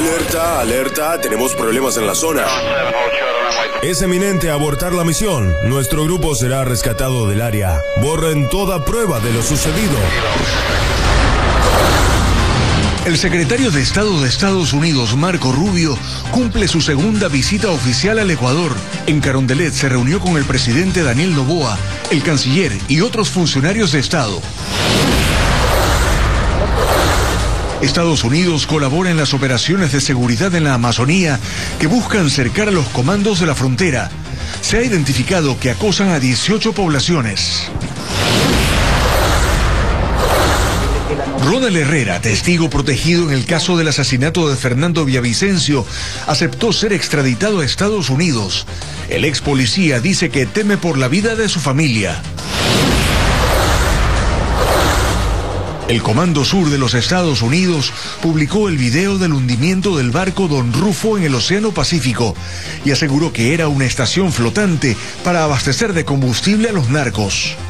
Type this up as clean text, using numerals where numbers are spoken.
Alerta, alerta, tenemos problemas en la zona. Es eminente abortar la misión. Nuestro grupo será rescatado del área. Borren toda prueba de lo sucedido. El secretario de Estado de Estados Unidos, Marco Rubio, cumple su segunda visita oficial al Ecuador. En Carondelet se reunió con el presidente Daniel Noboa, el canciller y otros funcionarios de Estado. Estados Unidos colabora en las operaciones de seguridad en la Amazonía que buscan cercar a los comandos de la frontera. Se ha identificado que acosan a 18 poblaciones. Ronald Herrera, testigo protegido en el caso del asesinato de Fernando Villavicencio, aceptó ser extraditado a Estados Unidos. El ex policía dice que teme por la vida de su familia. El Comando Sur de los Estados Unidos publicó el video del hundimiento del barco Don Rufo en el Océano Pacífico y aseguró que era una estación flotante para abastecer de combustible a los narcos.